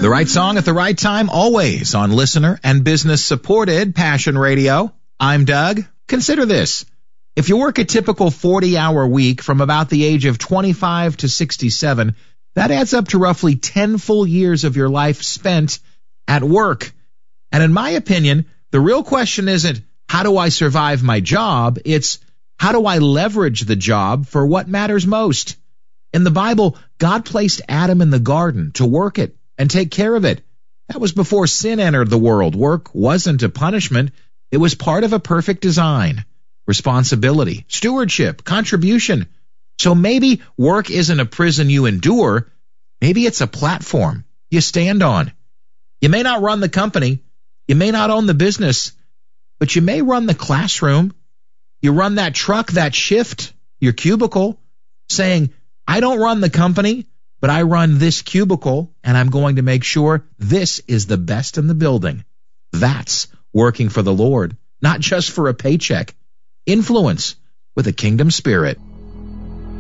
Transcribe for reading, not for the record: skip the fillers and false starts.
The right song at the right time, always on listener and business supported Passion Radio. I'm Doug. Consider this. If you work a typical 40-hour week from about the age of 25 to 67, that adds up to roughly 10 full years of your life spent at work. And in my opinion, the real question isn't, how do I survive my job? It's, how do I leverage the job for what matters most? In the Bible, God placed Adam in the garden to work it and take care of it. That was before sin entered the world. Work wasn't a punishment. It was part of a perfect design. Responsibility, stewardship, contribution. So maybe work isn't a prison you endure. Maybe it's a platform you stand on. You may not run the company. You may not own the business, but you may run the classroom. You run that truck, that shift, your cubicle, saying, I don't run the company, but I run this cubicle, and I'm going to make sure this is the best in the building. That's working for the Lord, not just for a paycheck. Influence with a kingdom spirit.